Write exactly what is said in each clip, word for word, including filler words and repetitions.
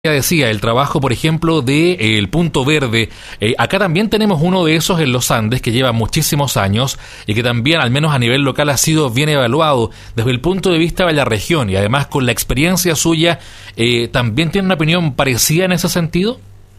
Ya decía, el trabajo, por ejemplo, de eh, el Punto Verde. Eh, acá también tenemos uno de esos en los Andes que lleva muchísimos años y que también, al menos a nivel local, ha sido bien evaluado desde el punto de vista de la región y además con la experiencia suya, eh, ¿también tiene una opinión parecida en ese sentido?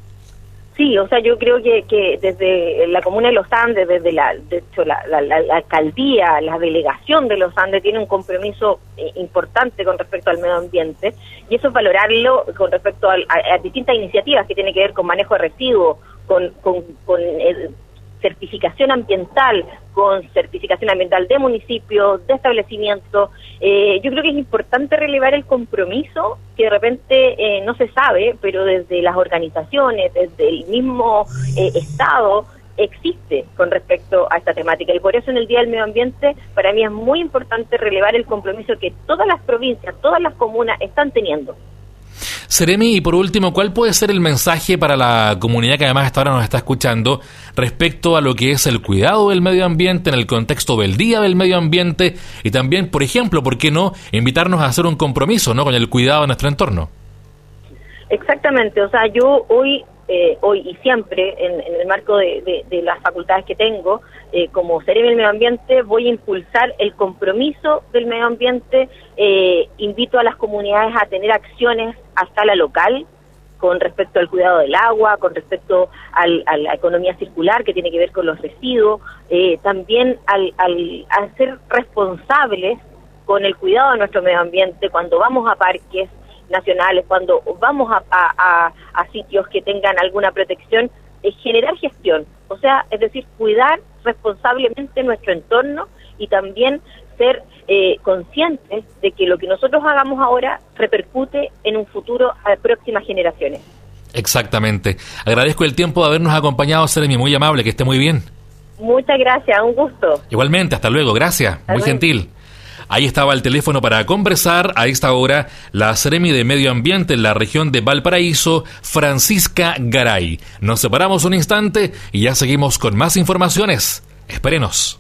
Sí, o sea, yo creo que, que desde la Comuna de los Andes, desde la, de hecho, la, la, la, la alcaldía, la delegación de los Andes tiene un compromiso eh, importante con respecto al medio ambiente, y eso es valorarlo con respecto a, a, a distintas iniciativas que tienen que ver con manejo de residuos, con, con, con eh, certificación ambiental, con certificación ambiental de municipios, de establecimientos. Eh, yo creo que es importante relevar el compromiso que de repente eh, no se sabe, pero desde las organizaciones, desde el mismo eh, Estado, existe con respecto a esta temática. Y por eso en el Día del Medio Ambiente, para mí es muy importante relevar el compromiso que todas las provincias, todas las comunas están teniendo. Seremi, y por último, ¿cuál puede ser el mensaje para la comunidad que además hasta ahora nos está escuchando respecto a lo que es el cuidado del medio ambiente en el contexto del Día del Medio Ambiente y también, por ejemplo, ¿por qué no invitarnos a hacer un compromiso, ¿no?, con el cuidado de nuestro entorno? Exactamente, o sea, yo hoy eh, hoy y siempre en, en el marco de, de, de las facultades que tengo, eh, como Seremi del Medio Ambiente, voy a impulsar el compromiso del medio ambiente. Eh, invito a las comunidades a tener acciones a escala local con respecto al cuidado del agua, con respecto al, a la economía circular que tiene que ver con los residuos, eh, también al, al, al ser responsables con el cuidado de nuestro medio ambiente cuando vamos a parques nacionales, cuando vamos a, a, a, a sitios que tengan alguna protección, es generar gestión, o sea, es decir, cuidar responsablemente nuestro entorno y también ser eh, conscientes de que lo que nosotros hagamos ahora repercute en un futuro a próximas generaciones. Exactamente. Agradezco el tiempo de habernos acompañado, Seremi, muy amable, que esté muy bien. Muchas gracias, un gusto. Igualmente, hasta luego, gracias, hasta muy luego. Gentil. Ahí estaba el teléfono para conversar a esta hora la Seremi de Medio Ambiente en la región de Valparaíso, Francisca Garay. Nos separamos un instante y ya seguimos con más informaciones. Espérenos.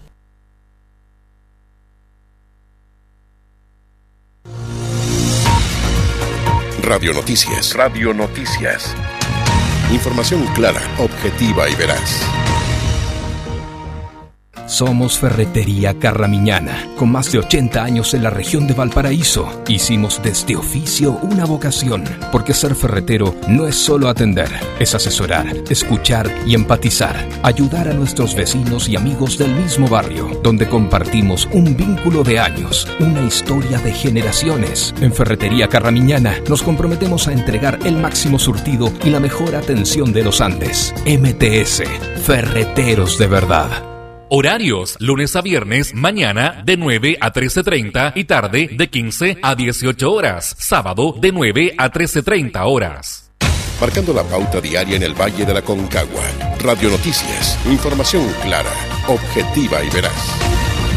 Radio Noticias. Radio Noticias. Información clara, objetiva y veraz. Somos Ferretería Carramiñana, con más de ochenta años en la región de Valparaíso. Hicimos de este oficio una vocación, porque ser ferretero no es solo atender, es asesorar, escuchar y empatizar, ayudar a nuestros vecinos y amigos del mismo barrio, donde compartimos un vínculo de años, una historia de generaciones. En Ferretería Carramiñana nos comprometemos a entregar el máximo surtido y la mejor atención de los Andes. M T S, Ferreteros de verdad. Horarios, lunes a viernes, mañana de nueve a trece treinta y tarde de quince a dieciocho horas. Sábado de nueve a trece treinta horas. Marcando la pauta diaria en el Valle de la Concagua. Radio Noticias. Información clara, objetiva y veraz.